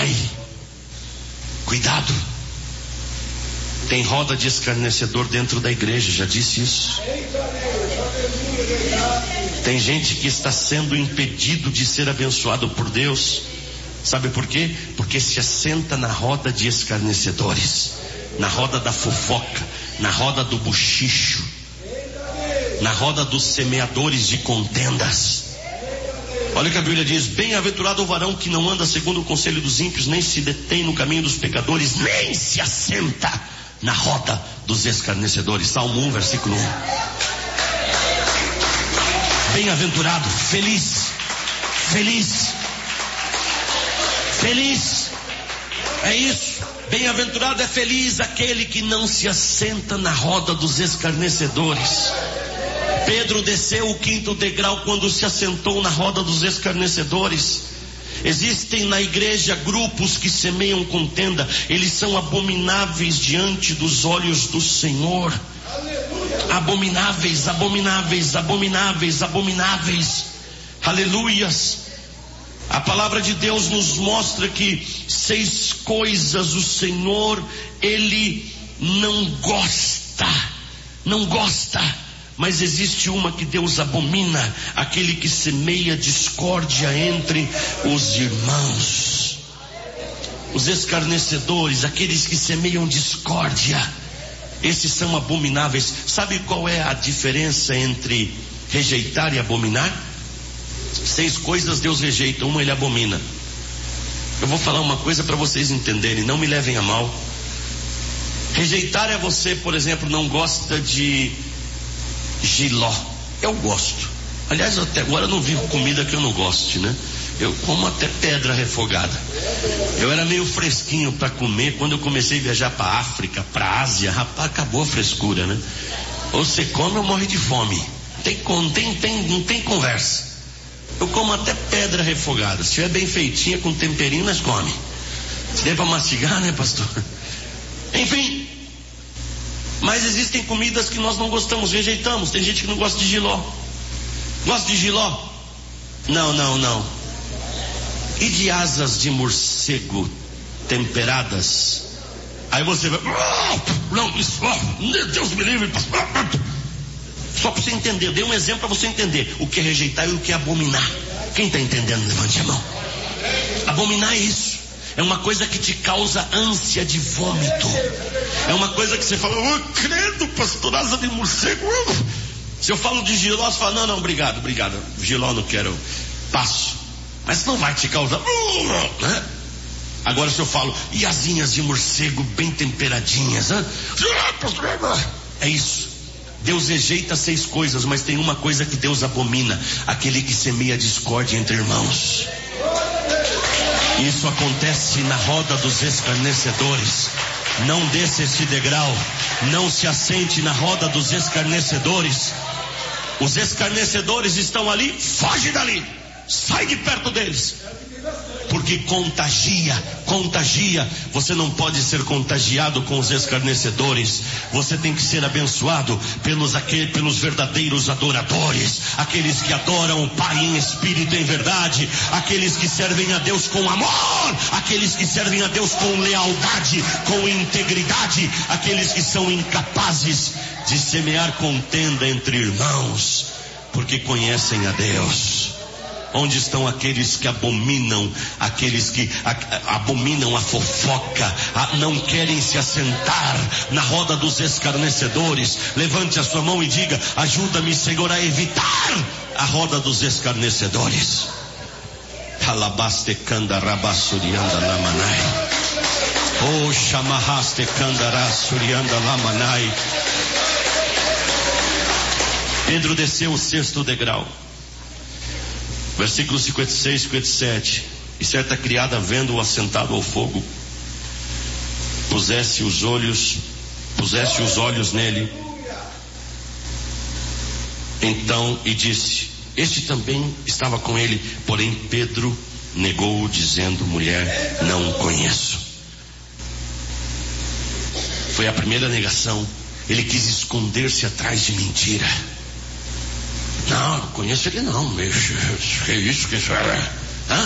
Ai, cuidado. Tem roda de escarnecedor dentro da igreja, já disse isso. Tem gente que está sendo impedido de ser abençoado por Deus. Sabe por quê? Porque se assenta na roda de escarnecedores, na roda da fofoca, na roda do bochicho, na roda dos semeadores de contendas. Olha o que a Bíblia diz: bem-aventurado o varão que não anda segundo o conselho dos ímpios, nem se detém no caminho dos pecadores, nem se assenta na roda dos escarnecedores. Salmo 1, versículo 1. Bem-aventurado, feliz, feliz, feliz, é isso. Bem-aventurado é feliz aquele que não se assenta na roda dos escarnecedores. Pedro desceu o 5º degrau quando se assentou na roda dos escarnecedores. Existem na igreja grupos que semeiam contenda. Eles são abomináveis diante dos olhos do Senhor. Abomináveis, abomináveis, abomináveis, abomináveis. Aleluias. A palavra de Deus nos mostra que 6 coisas o Senhor, Ele não gosta. Não gosta. Mas existe uma que Deus abomina: aquele que semeia discórdia entre os irmãos. Os escarnecedores, aqueles que semeiam discórdia, esses são abomináveis. Sabe qual é a diferença entre rejeitar e abominar? 6 coisas Deus rejeita, uma Ele abomina. Eu vou falar uma coisa para vocês entenderem, não me levem a mal. Rejeitar é você, por exemplo, não gosta de jiló. Eu gosto. Aliás, até agora eu não vi comida que eu não goste, né? Eu como até pedra refogada. Eu era meio fresquinho para comer quando eu comecei a viajar para África, para Ásia. Rapaz, acabou a frescura, né? Ou você come ou morre de fome. Não tem conversa. Eu como até pedra refogada. Se tiver bem feitinha, com temperinho, nós come. Se der para mastigar, né, pastor? Enfim. Mas existem comidas que nós não gostamos, rejeitamos. Tem gente que não gosta de jiló. Gosta de jiló? Não. E de asas de morcego temperadas? Aí você vai... Não, isso... Deus me livre. Só para você entender. Eu dei um exemplo para você entender o que é rejeitar e o que é abominar. Quem está entendendo, levante a mão. Abominar é isso. É uma coisa que te causa ânsia de vômito. É uma coisa que você fala: credo, pastor, asa de morcego. Se eu falo de jiló, você fala: não, obrigado. Jiló não quero, passo. Mas não vai te causar, né? Agora se eu falo: e asinhas de morcego bem temperadinhas, né? É isso. Deus rejeita 6 coisas, mas tem uma coisa que Deus abomina: aquele que semeia discórdia entre irmãos. Isso acontece na roda dos escarnecedores. Não desça esse degrau. Não se assente na roda dos escarnecedores. Os escarnecedores estão ali. Foge dali. Sai de perto deles. Porque contagia. Você não pode ser contagiado com os escarnecedores. Você tem que ser abençoado pelos verdadeiros adoradores, aqueles que adoram o Pai em espírito e em verdade, aqueles que servem a Deus com amor, aqueles que servem a Deus com lealdade, com integridade, aqueles que são incapazes de semear contenda entre irmãos, porque conhecem a Deus. Onde estão aqueles que abominam, aqueles que abominam a fofoca, não querem se assentar na roda dos escarnecedores? Levante a sua mão e diga: ajuda-me, Senhor, a evitar a roda dos escarnecedores. Alabaste candaraba surianda lamanai. Oh, chamahaste candará surianda lamanai. Pedro desceu o 6º degrau. Versículos 56 e 57. E certa criada, vendo-o assentado ao fogo, pusesse os olhos nele. Então, e disse: este também estava com ele. Porém Pedro negou, dizendo: mulher, não o conheço. Foi a primeira negação. Ele quis esconder-se atrás de mentira. Não conheço ele não. Que isso é?